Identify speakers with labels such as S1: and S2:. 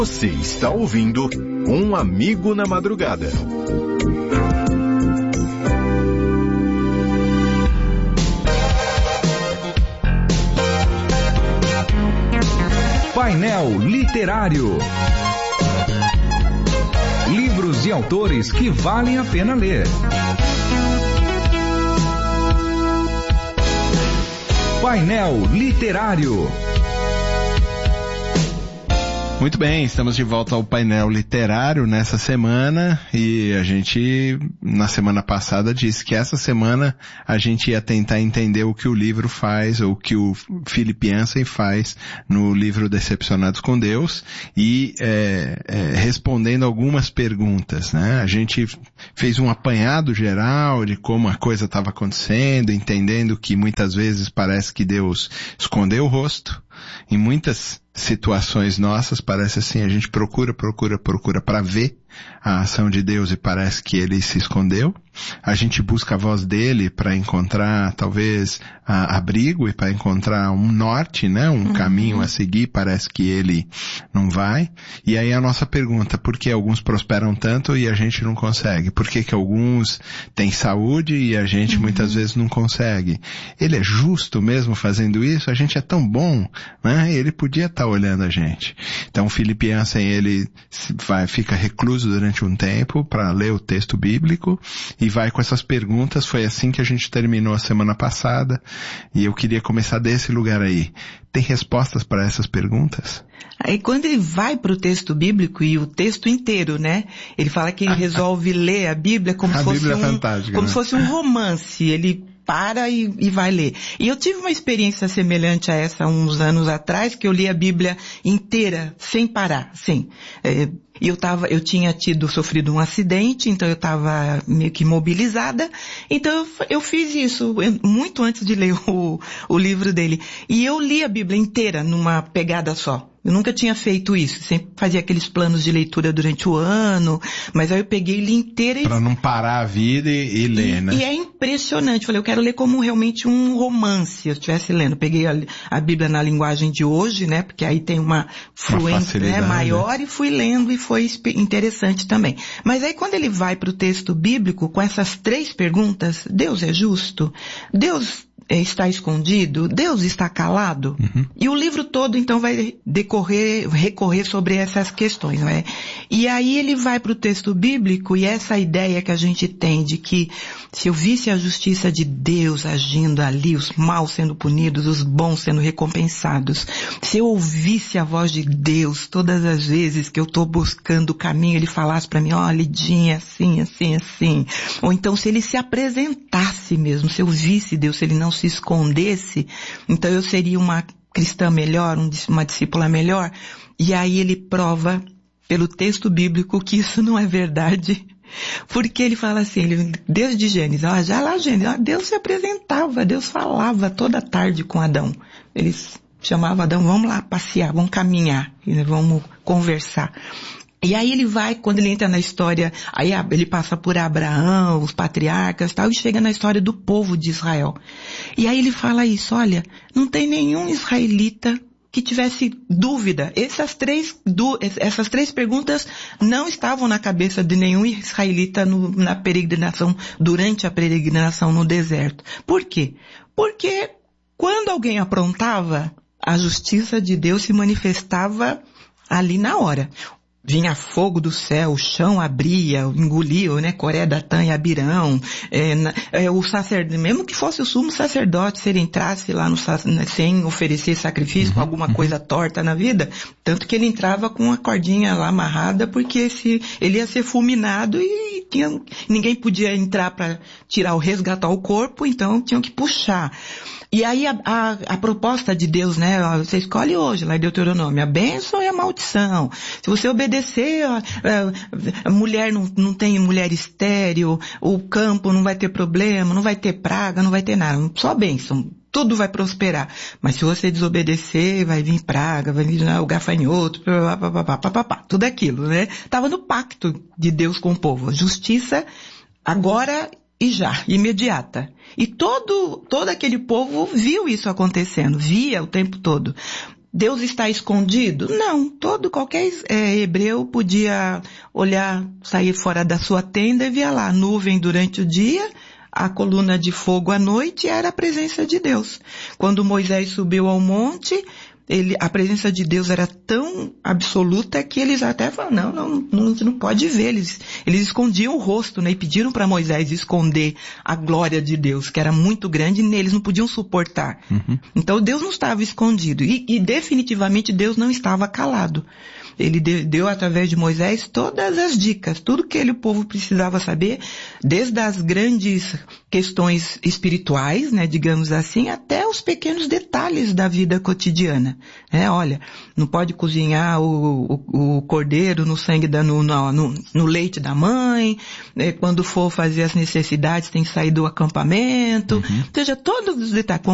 S1: Você está ouvindo Um Amigo na Madrugada.
S2: Painel Literário. Livros de autores que valem a pena ler. Painel Literário.
S3: Muito bem, estamos de volta ao painel literário nessa semana e a gente, na semana passada, disse que essa semana a gente ia tentar entender o que o livro faz, ou o que o Philip Yancey faz no livro Decepcionados com Deus e respondendo algumas perguntas, né? A gente fez um apanhado geral de como a coisa estava acontecendo, entendendo que muitas vezes parece que Deus escondeu o rosto. Em muitas situações nossas, parece assim, a gente procura para ver a ação de Deus e parece que ele se escondeu. A gente busca a voz dele para encontrar, talvez, abrigo e para encontrar um norte, né? Um caminho a seguir, parece que ele não vai. E aí a nossa pergunta, por que alguns prosperam tanto e a gente não consegue? Por que que alguns têm saúde e a gente muitas vezes não consegue? Ele é justo mesmo fazendo isso? A gente é tão bom, né? Ele podia estar olhando a gente. Então, o Philip Yancey, ele fica recluso durante um tempo para ler o texto bíblico e vai com essas perguntas. Foi assim que a gente terminou a semana passada e eu queria começar desse lugar aí. Tem respostas para essas perguntas?
S4: Aí quando ele vai para o texto bíblico e o texto inteiro, né? Ele fala que ele resolve ler a Bíblia como se fosse um romance. Ele para e vai ler. E eu tive uma experiência semelhante a essa uns anos atrás, que eu li a Bíblia inteira, sem parar, sim. Eu tinha sofrido um acidente, então eu estava meio que imobilizada, então eu fiz isso muito antes de ler o livro dele. E eu li a Bíblia inteira numa pegada só. Eu nunca tinha feito isso, sempre fazia aqueles planos de leitura durante o ano, mas aí eu peguei ele inteira e...
S3: Pra não parar a vida e ler, né?
S4: E é impressionante, falei, eu quero ler como realmente um romance, se eu estivesse lendo. Peguei a Bíblia na linguagem de hoje, né, porque aí tem uma fluência, né, maior, e fui lendo e foi interessante também. Mas aí quando ele vai pro texto bíblico com essas 3 perguntas, Deus é justo? Deus está escondido? Deus está calado? E o livro todo, então, vai recorrer sobre essas questões, né? E aí ele vai para o texto bíblico e essa ideia que a gente tem de que se eu visse a justiça de Deus agindo ali, os maus sendo punidos, os bons sendo recompensados, se eu ouvisse a voz de Deus todas as vezes que eu estou buscando o caminho, ele falasse para mim, ó, Lidinha, assim, assim, assim. Ou então se ele se apresentasse mesmo, se eu visse Deus, se ele não se escondesse, então eu seria uma cristã melhor, uma discípula melhor. E aí ele prova pelo texto bíblico que isso não é verdade. Porque ele fala assim, desde Gênesis, Deus se apresentava, Deus falava toda tarde com Adão. Ele chamava Adão, vamos lá passear, vamos caminhar, vamos conversar. E aí ele vai, quando ele entra na história, aí ele passa por Abraão, os patriarcas e tal, e chega na história do povo de Israel. E aí ele fala isso, olha, não tem nenhum israelita que tivesse dúvida. Essas três perguntas não estavam na cabeça de nenhum israelita na peregrinação, durante a peregrinação no deserto. Por quê? Porque quando alguém aprontava, a justiça de Deus se manifestava ali na hora. Vinha fogo do céu, o chão abria, engoliu, né, Coré, Datã e Abirão, o sacerdote, mesmo que fosse o sumo sacerdote, se ele entrasse lá sem oferecer sacrifício, com alguma coisa torta na vida, tanto que ele entrava com a cordinha lá amarrada, porque ele ia ser fulminado e ninguém podia entrar para resgatar o corpo, então tinham que puxar. E aí a proposta de Deus, né, você escolhe hoje, lá em Deuteronômio, a bênção e a maldição. Se você obedecer, a mulher não tem mulher estéril, o campo não vai ter problema, não vai ter praga, não vai ter nada, só bênção. Tudo vai prosperar. Mas se você desobedecer, vai vir praga, vai vir o gafanhoto, tudo aquilo, né? Tava no pacto de Deus com o povo. Justiça agora e já, imediata. E todo aquele povo viu isso acontecendo, via o tempo todo. Deus está escondido? Não, qualquer hebreu podia olhar, sair fora da sua tenda e via lá, nuvem durante o dia, a coluna de fogo à noite, era a presença de Deus. Quando Moisés subiu ao monte, a presença de Deus era tão absoluta que eles até falaram, não pode ver. Eles escondiam o rosto, né? E pediram para Moisés esconder a glória de Deus, que era muito grande, e eles não podiam suportar. Uhum. Então Deus não estava escondido. E definitivamente Deus não estava calado. Ele deu através de Moisés todas as dicas, tudo que o povo precisava saber, desde as grandes questões espirituais, né, digamos assim, até os pequenos detalhes da vida cotidiana. Olha, não pode cozinhar o cordeiro no sangue no leite da mãe, quando for fazer as necessidades tem que sair do acampamento, ou seja, todos os detalhes.